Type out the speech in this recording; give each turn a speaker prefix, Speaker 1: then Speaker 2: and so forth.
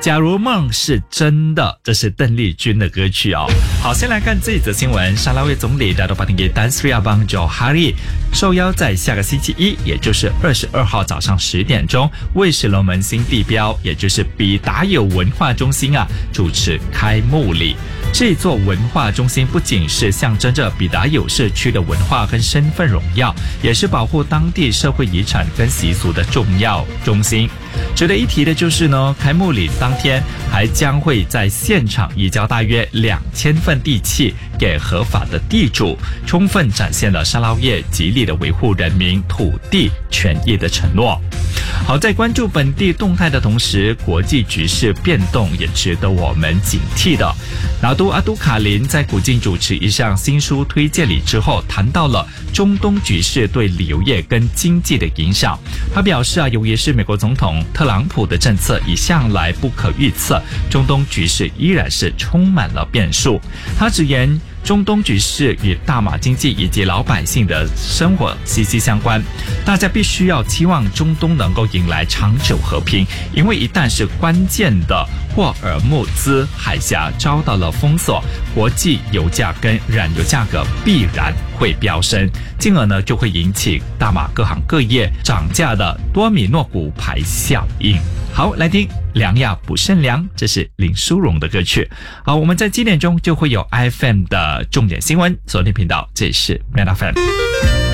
Speaker 1: 假如梦是真的，这是邓丽君的歌曲哦。好，先来看这一则新闻。沙拉越总理Dato Patinggi Tan Sri Abang Johari 受邀在下个星期一，也就是22号早上10点钟，为石龙门新地标，也就是比达友文化中心主持开幕礼。这座文化中心不仅是象征着比达友社区的文化跟身份荣耀，也是保护当地社会遗产跟习俗的重要中心。值得一提的就是呢，开幕礼当天还将会在现场移交大约2000份地契给合法的地主，充分展现了沙捞越极力的维护人民土地权益的承诺。好，在关注本地动态的同时，国际局势变动也值得我们警惕的。拿督阿都卡林在古晋主持一项新书推荐礼之后，谈到了中东局势对旅游业跟经济的影响。他表示由于是美国总统特朗普的政策一向来不可预测，中东局势依然是充满了变数。他直言，中东局势与大马经济以及老百姓的生活息息相关，大家必须要期望中东能够迎来长久和平，因为一旦是关键的霍尔木兹海峡遭到了封锁，国际油价跟燃油价格必然会飙升，进而呢就会引起大马各行各业涨价的多米诺骨牌效应。好，来听良药不胜良，这是林淑荣的歌曲。好，我们在7点钟就会有 IFM 的重点新闻锁定频道，这里是 ManFM。